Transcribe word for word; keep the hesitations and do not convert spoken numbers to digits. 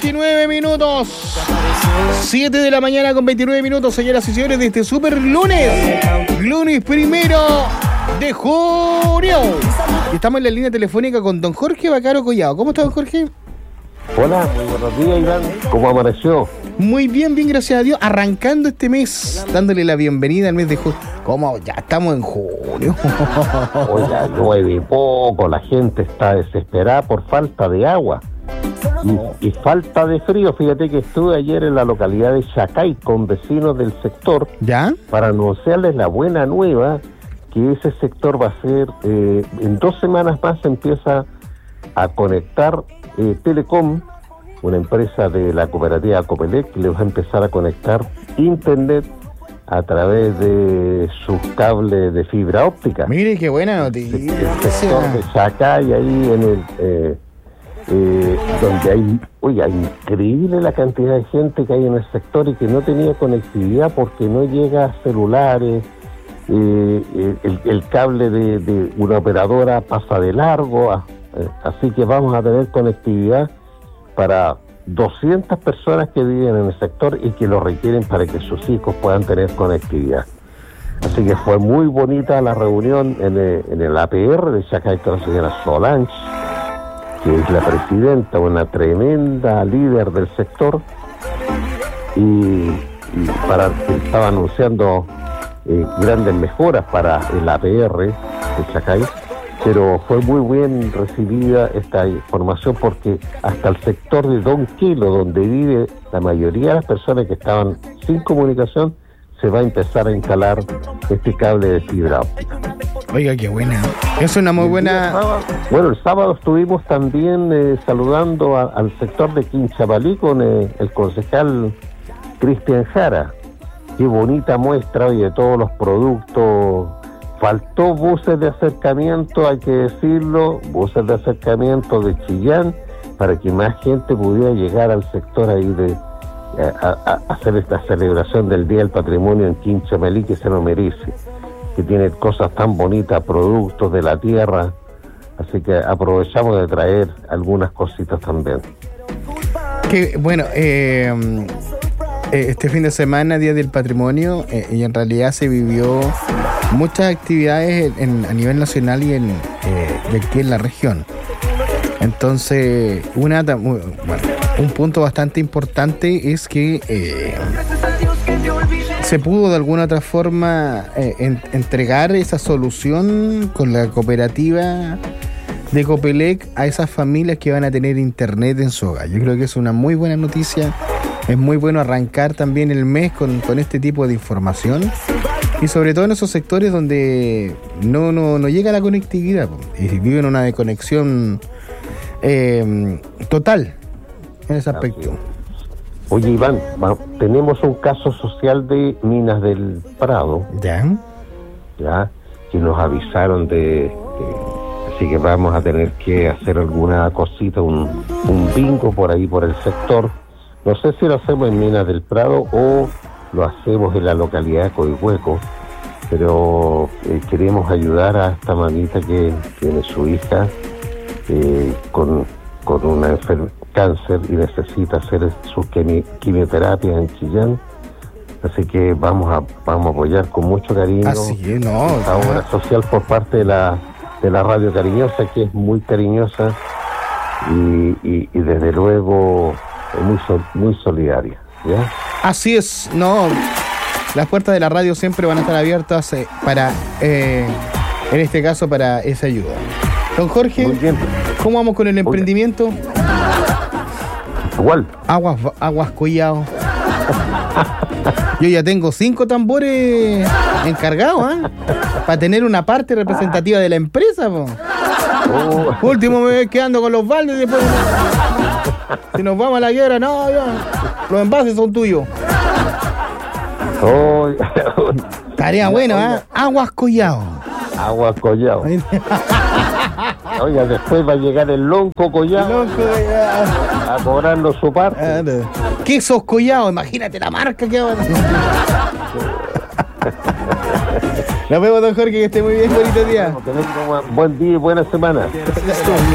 veintinueve minutos. siete de la mañana con veintinueve minutos, señoras y señores, de este super lunes. Lunes primero de junio. Estamos en la línea telefónica con don Jorge Vaccaro Collado. ¿Cómo está, don Jorge? Hola, muy buenos días, Iván. ¿Cómo amaneció? Muy bien, bien, gracias a Dios. Arrancando este mes, dándole la bienvenida al mes de junio. ¿Cómo? Ya estamos en junio. Oiga, llueve poco, la gente está desesperada por falta de agua y, y falta de frío. Fíjate que estuve ayer en la localidad de Chacay con vecinos del sector. ¿Ya? Para anunciarles la buena nueva, que ese sector va a ser, eh, en dos semanas más se empieza a conectar eh, Telecom, una empresa de la cooperativa Copelec, que le va a empezar a conectar internet a través de sus cables de fibra óptica. Mire qué buena noticia. El sector de Chacay, ahí en el eh, eh, donde hay, oye, increíble la cantidad de gente que hay en el sector y que no tenía conectividad porque no llega a celulares, eh, el, el cable de, de una operadora pasa de largo, a, eh, así que vamos a tener conectividad para doscientas personas que viven en el sector y que lo requieren para que sus hijos puedan tener conectividad. Así que fue muy bonita la reunión en el, en el A P R de Chacay con la señora Solange, que es la presidenta, una tremenda líder del sector, y, y para que estaba anunciando eh, grandes mejoras para el A P R de Chacay. Pero fue muy bien recibida esta información porque hasta el sector de Don Quilo, donde vive la mayoría de las personas que estaban sin comunicación, se va a empezar a instalar este cable de fibra óptica. Oiga, qué buena. Es una muy buena... Sábado, bueno, el sábado estuvimos también eh, saludando a, al sector de Quinchapalí con eh, el concejal Cristian Jara. Qué bonita muestra hoy de todos los productos. Faltó buses de acercamiento, hay que decirlo, buses de acercamiento de Chillán, para que más gente pudiera llegar al sector ahí de a, a, a hacer esta celebración del Día del Patrimonio en Quinchapalí, que se lo merece, que tiene cosas tan bonitas, productos de la tierra, así que aprovechamos de traer algunas cositas también. Que bueno, eh, este fin de semana, Día del Patrimonio, eh, y en realidad se vivió muchas actividades en, a nivel nacional y, en, eh, y aquí en la región. Entonces, una bueno, un punto bastante importante es que eh, se pudo de alguna otra forma eh, en, entregar esa solución con la cooperativa de Copelec a esas familias que van a tener internet en su hogar. Yo creo que es una muy buena noticia. Es muy bueno arrancar también el mes con, con este tipo de información. Y sobre todo en esos sectores donde no, no, no llega la conectividad y viven una desconexión eh, total en ese aspecto. Oye, Iván, va, tenemos un caso social de Minas del Prado. ¿Ya? Ya, que nos avisaron de, de... Así que vamos a tener que hacer alguna cosita, un, un bingo por ahí, por el sector. No sé si lo hacemos en Minas del Prado o lo hacemos en la localidad de Coihueco, pero eh, queremos ayudar a esta mamita que tiene su hija eh, con, con una enfer- cáncer y necesita hacer sus quimi- quimioterapias en Chillán, así que vamos a vamos a apoyar con mucho cariño así es, no, esta obra social por parte de la de la Radio Cariñosa, que es muy cariñosa y, y, y desde luego muy sol, muy solidaria, ¿ya? Así es, no, las puertas de la radio siempre van a estar abiertas eh, para, eh, en este caso, para esa ayuda. Don Jorge, ¿cómo vamos con el emprendimiento? Igual. Aguas, aguas Collado. Yo ya tengo cinco tambores encargados, ¿eh? Para tener una parte representativa de la empresa, po. Oh. Último me voy quedando con los baldes y después... Si nos vamos a la guerra, no, ya. Los envases son tuyos. Oh. Tarea buena, ¿eh? Aguas Collado. Aguas Collado. Oiga, después va a llegar el lonco Collado. El lonco Collado. A cobrarnos su parte. Ah, no. Quesos Collado, imagínate la marca que va a... Nos vemos, don Jorge, que esté muy bien, bonito día. Buen día y buena semana.